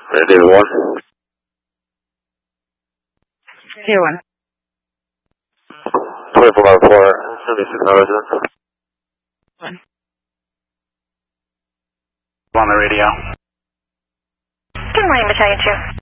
David 1. David 1. 24 76 no residence. 1. On the radio. Good morning, Battalion 2.